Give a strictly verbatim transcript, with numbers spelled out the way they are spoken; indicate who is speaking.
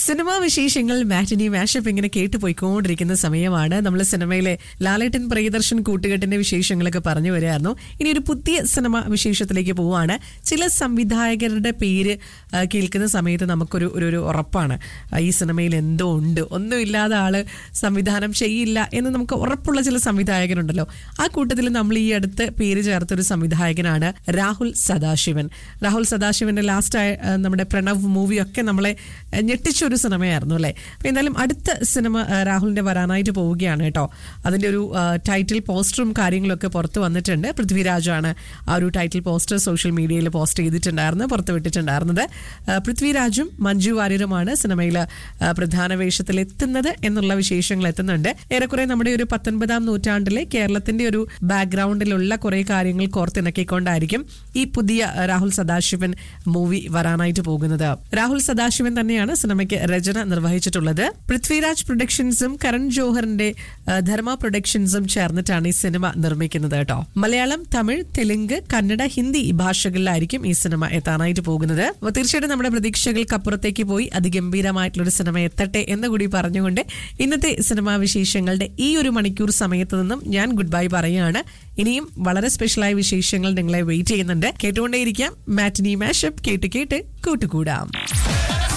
Speaker 1: Cinema വിശേഷങ്ങൾ മാറ്റിനി mashup ഇങ്ങനെ കേട്ടു പോയിക്കൊണ്ടിരിക്കുന്ന സമയമാണ്. നമ്മൾ സിനിമയിലെ ലാലേട്ടൻ പ്രിയദർശൻ കൂട്ടുകെട്ടിന്റെ വിശേഷങ്ങളൊക്കെ പറഞ്ഞു വരികയായിരുന്നു. ഇനി ഒരു പുതിയ സിനിമ വിശേഷത്തിലേക്ക് പോവുകയാണ്. ചില സംവിധായകരുടെ പേര് കേൾക്കുന്ന സമയത്ത് നമുക്കൊരു ഒരു ഉറപ്പാണ്, ഈ സിനിമയിൽ എന്തോ ഉണ്ട്, ഒന്നുമില്ലാതെ ആള് സംവിധാനം ചെയ്യില്ല എന്ന് നമുക്ക് ഉറപ്പുള്ള ചില സംവിധായകരുണ്ടല്ലോ. ആ കൂട്ടത്തിൽ നമ്മൾ ഈ അടുത്ത് പേര് ചേർത്തൊരു സംവിധായകനാണ് രാഹുൽ സദാശിവൻ. രാഹുൽ സദാശിവന്റെ ലാസ്റ്റ് നമ്മുടെ പ്രണവ് മൂവിയൊക്കെ നമ്മളെ ഞെട്ടിച്ച ഒരു സിനിമയായിരുന്നു അല്ലേ. അപ്പൊ എന്തായാലും അടുത്ത സിനിമ രാഹുലിന്റെ വരാനായിട്ട് പോവുകയാണ് കേട്ടോ. അതിന്റെ ഒരു ടൈറ്റിൽ പോസ്റ്ററും കാര്യങ്ങളൊക്കെ പുറത്ത് വന്നിട്ടുണ്ട്. പൃഥ്വിരാജാണ് ആ ഒരു ടൈറ്റിൽ പോസ്റ്റർ സോഷ്യൽ മീഡിയയിൽ പോസ്റ്റ് ചെയ്തിട്ടുണ്ടായിരുന്നത്, പുറത്തുവിട്ടിട്ടുണ്ടായിരുന്നത്. പൃഥ്വിരാജും മഞ്ജു വാര്യരുമാണ് സിനിമയിൽ പ്രധാന വേഷത്തിൽ എത്തുന്നത് എന്നുള്ള വിശേഷങ്ങൾ എത്തുന്നുണ്ട്. ഏറെക്കുറെ നമ്മുടെ ഒരു പത്തൊൻപതാം നൂറ്റാണ്ടിലെ കേരളത്തിന്റെ ഒരു ബാക്ക്ഗ്രൗണ്ടിലുള്ള കുറെ കാര്യങ്ങൾ കോർത്തിണക്കിക്കൊണ്ടായിരിക്കും ഈ പുതിയ രാഹുൽ സദാശിവൻ മൂവി വരാനായിട്ട് പോകുന്നത്. രാഹുൽ സദാശിവൻ തന്നെയാണ് സിനിമയ്ക്ക് രചന നിർവഹിച്ചിട്ടുള്ളത്. പൃഥ്വിരാജ് പ്രൊഡക്ഷൻസും കരൺ ജോഹറിന്റെ ധർമ്മ പ്രൊഡക്ഷൻസും ചേർന്നിട്ടാണ് ഈ സിനിമ നിർമ്മിക്കുന്നത് കേട്ടോ. മലയാളം, തമിഴ്, തെലുങ്ക്, കന്നഡ, ഹിന്ദി ഭാഷകളിലായിരിക്കും ഈ സിനിമ എത്താനായിട്ട് പോകുന്നത്. അപ്പോൾ തീർച്ചയായിട്ടും നമ്മുടെ പ്രതീക്ഷകൾക്ക് അപ്പുറത്തേക്ക് പോയി അതിഗംഭീരമായിട്ടുള്ളൊരു സിനിമ എത്തട്ടെ എന്ന് കൂടി പറഞ്ഞുകൊണ്ട് ഇന്നത്തെ സിനിമാ വിശേഷങ്ങളുടെ ഈ ഒരു മണിക്കൂർ സമയത്ത് നിന്നും ഞാൻ ഗുഡ് ബൈ പറയുകയാണ്. ഇനിയും വളരെ സ്പെഷ്യലായ വിശേഷങ്ങൾ നിങ്ങളെ വെയിറ്റ് ചെയ്യുന്നുണ്ട്. കേട്ടുകൊണ്ടേയിരിക്കാം മാറ്റിനി മാഷപ്പ്. കേട്ട് കേട്ട് കൂട്ടുകൂടാം.